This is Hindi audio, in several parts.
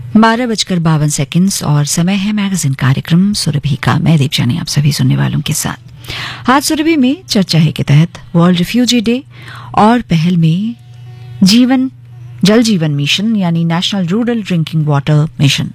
12:52 और समय है मैगजीन कार्यक्रम सुरभि का। मैं दीपजानी आप सभी सुनने वालों के साथ। आज सुरभि में चर्चा है के तहत वर्ल्ड रिफ्यूजी डे और पहल में जल जीवन मिशन यानी national rural drinking water mission.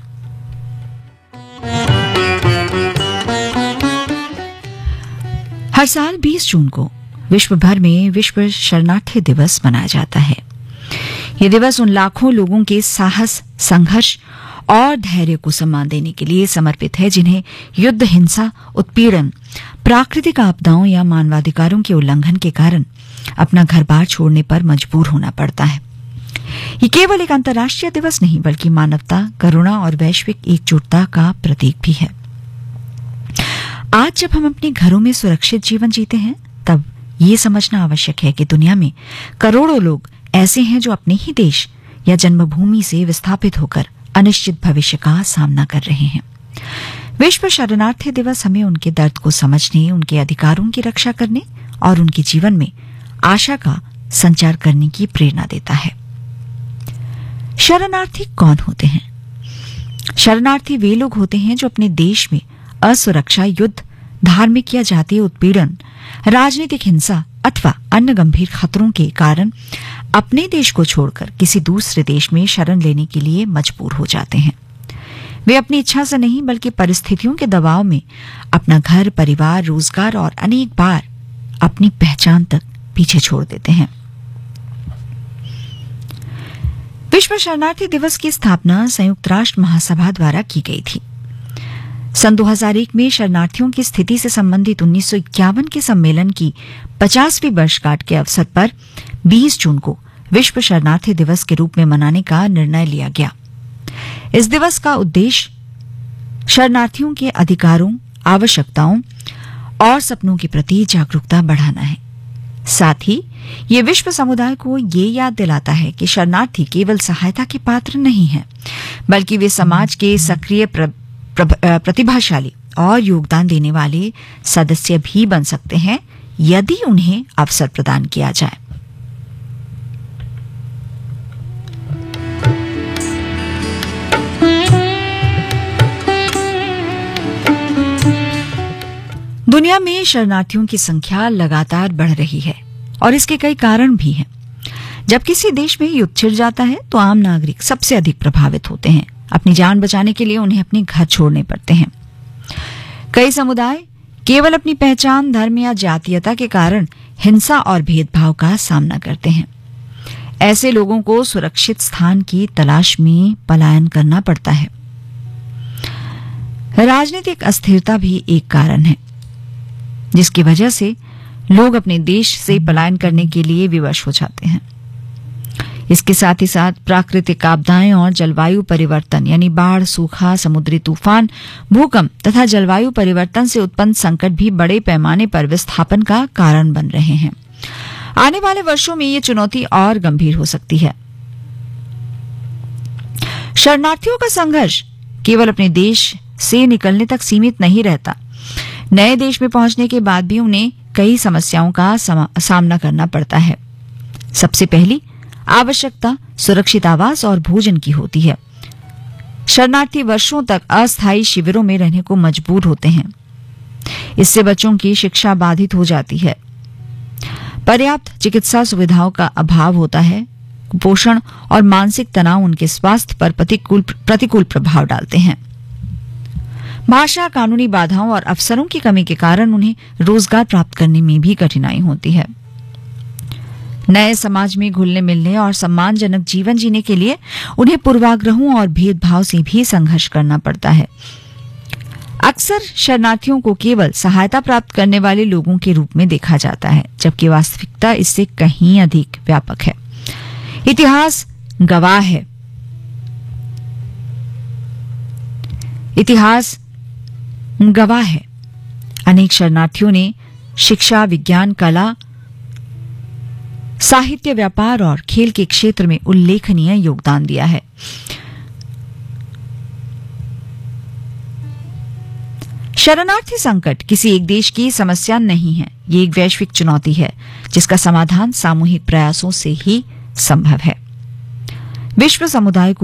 हर साल 20 जून को विश्व भर में विश्व शरणार्थी दिवस मनाया जाता है। ये दिवस उन लाखों लोगों के साहस, संघर्ष और धैर्य को सम्मान देने के लिए समर्पित है जिन्हें युद्ध, हिंसा, उत्पीड़न, प्राकृतिक आपदाओं या मानवाधिकारों के उल्लंघन के कारण अपना घर-बार छोड़ने पर मजबूर होना पड़ता है। ये केवल एक अंतर्राष्ट्रीय दिवस नहीं बल्कि मानवता, करुणा और वैश्विक एकजुटता का प्रतीक भी है। आज जब हम अपने घरों में सुरक्षित जीवन जीते हैं तब ये समझना आवश्यक है कि दुनिया में करोड़ों लोग ऐसे हैं जो अपने ही देश या जन्मभूमि से विस्थापित होकर अनिश्चित भविष्य का सामना कर रहे हैं। विश्व शरणार्थी दिवस हमें उनके दर्द को समझने, उनके अधिकारों की रक्षा करने और उनके जीवन में आशा का संचार करने की प्रेरणा देता है। शरणार्थी कौन होते हैं? शरणार्थी वे लोग होते हैं जो अपने देश में असुरक्षा, युद्ध, धार्मिक या जातीय उत्पीड़न, राजनीतिक हिंसा अथवा अन्य गंभीर खतरों के कारण अपने देश को छोड़कर किसी दूसरे देश में शरण लेने के लिए मजबूर हो जाते हैं। वे अपनी इच्छा से नहीं बल्कि परिस्थितियों के दबाव में अपना घर, परिवार, रोजगार और अनेक बार अपनी पहचान तक पीछे छोड़ देते हैं। विश्व शरणार्थी दिवस की स्थापना संयुक्त राष्ट्र महासभा द्वारा की गई थी। सन 2001 में शरणार्थियों की स्थिति से संबंधित 1951 के सम्मेलन की 50वीं वर्षगांठ के अवसर पर 20 जून को विश्व शरणार्थी दिवस के रूप में मनाने का निर्णय लिया गया। इस दिवस का उद्देश्य शरणार्थियों के अधिकारों, आवश्यकताओं और सपनों के प्रति जागरूकता बढ़ाना है। साथ ही ये विश्व समुदाय को ये याद दिलाता है कि शरणार्थी केवल सहायता के पात्र नहीं हैं, बल्कि वे समाज के सक्रिय, प्रतिभाशाली और योगदान देने वाले सदस्य भी बन सकते हैं यदि उन्हें अवसर प्रदान किया जाए। दुनिया में शरणार्थियों की संख्या लगातार बढ़ रही है और इसके कई कारण भी हैं। जब किसी देश में युद्ध छिड़ जाता है तो आम नागरिक सबसे अधिक प्रभावित होते हैं। अपनी जान बचाने के लिए उन्हें अपने घर छोड़ने पड़ते हैं। कई समुदाय केवल अपनी पहचान, धर्म या जातीयता के कारण हिंसा और भेदभाव का सामना करते हैं। ऐसे लोगों को सुरक्षित स्थान की तलाश में पलायन करना पड़ता है। राजनीतिक अस्थिरता भी एक कारण है जिसकी वजह से लोग अपने देश से पलायन करने के लिए विवश हो जाते हैं। इसके साथ ही साथ प्राकृतिक आपदाएं और जलवायु परिवर्तन यानी बाढ़, सूखा, समुद्री तूफान, भूकंप तथा जलवायु परिवर्तन से उत्पन्न संकट भी बड़े पैमाने पर विस्थापन का कारण बन रहे हैं। आने वाले वर्षों में ये चुनौती और गंभीर हो सकती है। शरणार्थियों का संघर्ष केवल अपने देश से निकलने तक सीमित नहीं रहता। नए देश में पहुंचने के बाद भी उन्हें कई समस्याओं का सामना करना पड़ता है। सबसे पहली आवश्यकता सुरक्षित आवास और भोजन की होती है। शरणार्थी वर्षों तक अस्थायी शिविरों में रहने को मजबूर होते हैं। इससे बच्चों की शिक्षा बाधित हो जाती है। पर्याप्त चिकित्सा सुविधाओं का अभाव होता है। कुपोषण और मानसिक तनाव उनके स्वास्थ्य पर प्रतिकूल प्रभाव डालते हैं। भाषा, कानूनी बाधाओं और अवसरों की कमी के कारण उन्हें रोजगार प्राप्त करने में भी कठिनाई होती है। नए समाज में घुलने मिलने और सम्मानजनक जीवन जीने के लिए उन्हें पूर्वाग्रहों और भेदभाव से भी संघर्ष करना पड़ता है। अक्सर शरणार्थियों को केवल सहायता प्राप्त करने वाले लोगों के रूप में देखा जाता है, जबकि वास्तविकता इससे कहीं अधिक व्यापक है। इतिहास गवाह है। अनेक शरणार्थियों ने शिक्षा, विज्ञान, कला, साहित्य, व्यापार और खेल के क्षेत्र में उल्लेखनीय योगदान दिया है। शरणार्थी संकट किसी एक देश की समस्या नहीं है, ये एक वैश्विक चुनौती है जिसका समाधान सामूहिक प्रयासों से ही संभव है। विश्व समुदाय को